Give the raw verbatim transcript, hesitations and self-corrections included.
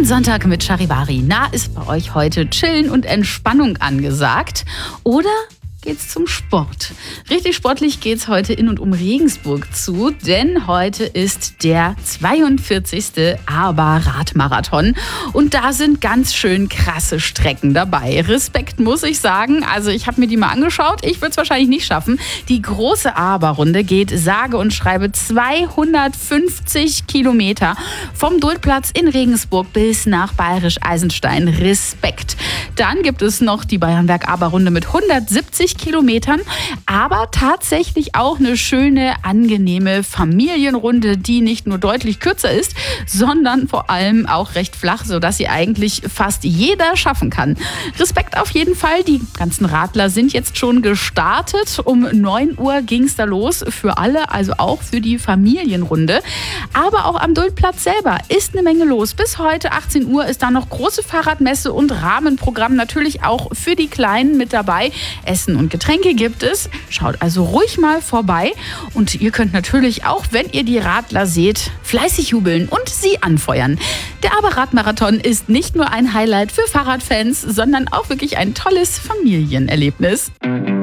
Dein Sonntag mit Charivari. Na, ist bei euch heute Chillen und Entspannung angesagt? Oder geht's zum Sport? Richtig sportlich geht's heute in und um Regensburg zu, denn heute ist der zweiundvierzigste Aber-Radmarathon und da sind ganz schön krasse Strecken dabei. Respekt, muss ich sagen. Also ich habe mir die mal angeschaut. Ich würde es wahrscheinlich nicht schaffen. Die große Aber-Runde geht sage und schreibe zweihundertfünfzig Kilometer vom Duldplatz in Regensburg bis nach Bayerisch-Eisenstein. Respekt. Dann gibt es noch die Bayernberg-Aber-Runde mit hundertsiebzig Kilometern, aber tatsächlich auch eine schöne, angenehme Familienrunde, die nicht nur deutlich kürzer ist, sondern vor allem auch recht flach, sodass sie eigentlich fast jeder schaffen kann. Respekt auf jeden Fall. Die ganzen Radler sind jetzt schon gestartet. Um neun Uhr ging es da los für alle, also auch für die Familienrunde. Aber auch am Duldplatz selber ist eine Menge los. Bis heute achtzehn Uhr ist da noch große Fahrradmesse und Rahmenprogramm natürlich auch für die Kleinen mit dabei. Essen und Getränke gibt es. Schaut also ruhig mal vorbei. Und ihr könnt natürlich auch, wenn ihr die Radler seht, fleißig jubeln und sie anfeuern. Der Aber-Radmarathon ist nicht nur ein Highlight für Fahrradfans, sondern auch wirklich ein tolles Familienerlebnis.